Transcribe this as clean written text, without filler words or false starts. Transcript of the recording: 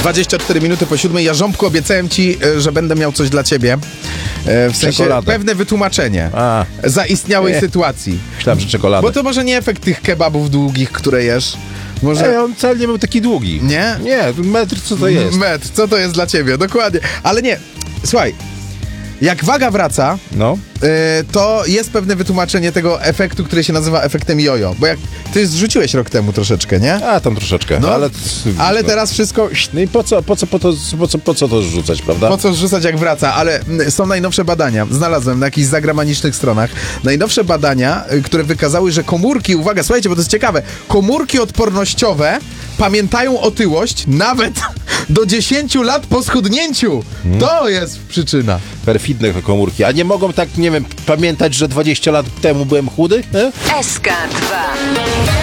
24 minuty po 7. Ja, Ząbku, obiecałem ci, że będę miał coś dla ciebie. W sensie Czekoladę. pewne wytłumaczenie zaistniałej sytuacji. Myślałem, że czekoladę. Bo to może nie efekt tych kebabów długich, które jesz. Może... on wcale nie był taki długi. Nie? Nie, metr co to jest? Metr, co to jest dla ciebie? Dokładnie. Ale nie, słuchaj, jak waga wraca, No. to jest pewne wytłumaczenie tego efektu, który się nazywa efektem jojo. Bo jak ty zrzuciłeś rok temu troszeczkę, nie? A, tam troszeczkę. No, ale ale teraz wszystko... No i po co to rzucać, prawda? Po co zrzucać, jak wraca? Ale są najnowsze badania, znalazłem na jakichś zagranicznych stronach, najnowsze badania, które wykazały, że komórki, uwaga, słuchajcie, bo to jest ciekawe, komórki odpornościowe pamiętają otyłość nawet do 10 lat po schudnięciu. To jest przyczyna. Perfidne komórki. A nie mogą tak, nie wiem, pamiętać, że 20 lat temu byłem chudy? SK2